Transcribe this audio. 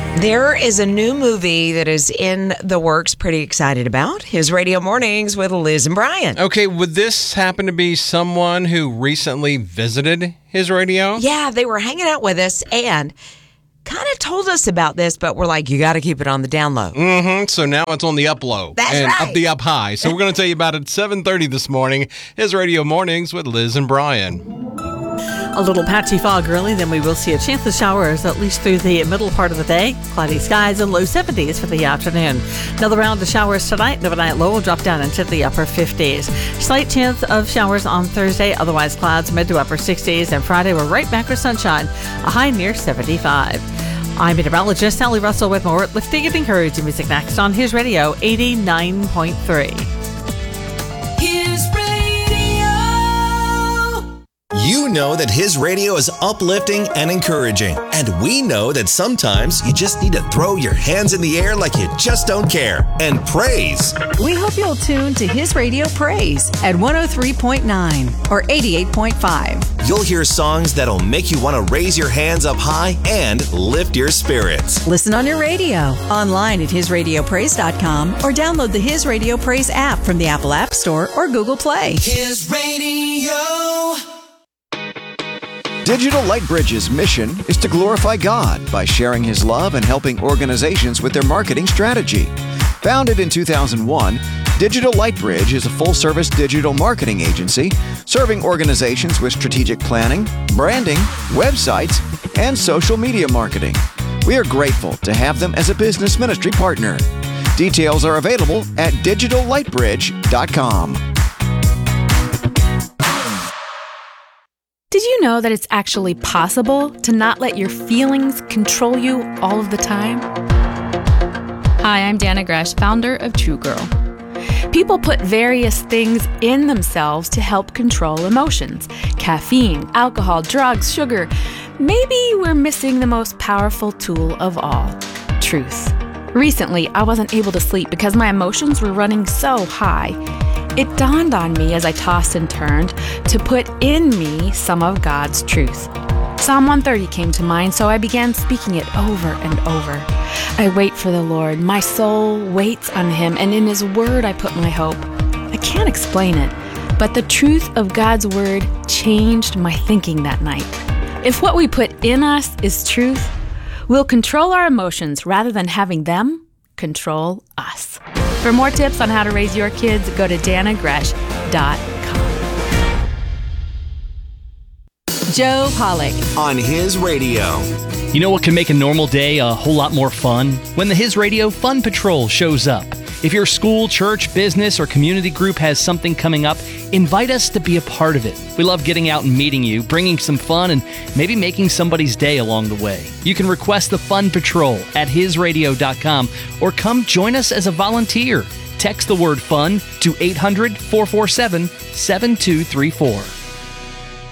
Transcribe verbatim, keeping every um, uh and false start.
There is a new movie that is in the works, pretty excited about. His Radio Mornings with Liz and Brian. Okay, would this happen to be someone who recently visited his radio? Yeah, they were hanging out with us and kind of told us about this, but we're like, you got to keep it on the down low. Mm-hmm. So now it's on the up low. That's and right. up the up high. So we're going to tell you about it at seven thirty this morning. His Radio Mornings with Liz and Brian. A little patchy fog early, then we will see a chance of showers at least through the middle part of the day. Cloudy skies and low seventies for the afternoon. Another round of showers tonight. The overnight low will drop down into the upper fifties. Slight chance of showers on Thursday. Otherwise, clouds mid to upper sixties. And Friday, we're right back with sunshine. A high near seventy-five. I'm meteorologist Sally Russell with more lifting and encouraging music next on His Radio eighty-nine point three. His Radio. You know that His Radio is uplifting and encouraging. And we know that sometimes you just need to throw your hands in the air like you just don't care and praise. We hope you'll tune to His Radio Praise at one oh three point nine or eighty-eight point five. You'll hear songs that'll make you want to raise your hands up high and lift your spirits. Listen on your radio, online at his radio praise dot com, or download the His Radio Praise app from the Apple App Store or Google Play. His Radio. Digital Lightbridge's mission is to glorify God by sharing His love and helping organizations with their marketing strategy. Founded in two thousand one, Digital Lightbridge is a full-service digital marketing agency serving organizations with strategic planning, branding, websites, and social media marketing. We are grateful to have them as a business ministry partner. Details are available at digital lightbridge dot com. Did you know that it's actually possible to not let your feelings control you all of the time? Hi, I'm Dana Gresh, founder of True Girl. People put various things in themselves to help control emotions. Caffeine, alcohol, drugs, sugar. Maybe we're missing the most powerful tool of all, truth. Recently, I wasn't able to sleep because my emotions were running so high. It dawned on me as I tossed and turned to put in me some of God's truth. Psalm one thirty came to mind, so I began speaking it over and over. I wait for the Lord. My soul waits on Him, and in His word I put my hope. I can't explain it, but the truth of God's word changed my thinking that night. If what we put in us is truth, we'll control our emotions rather than having them control us. For more tips on how to raise your kids, go to dana gresh dot com. Joe Pollock. On His Radio. You know what can make a normal day a whole lot more fun? When the His Radio Fun Patrol shows up. If your school, church, business, or community group has something coming up, invite us to be a part of it. We love getting out and meeting you, bringing some fun, and maybe making somebody's day along the way. You can request the Fun Patrol at his radio dot com or come join us as a volunteer. Text the word FUN to eight hundred, four four seven, seven two three four.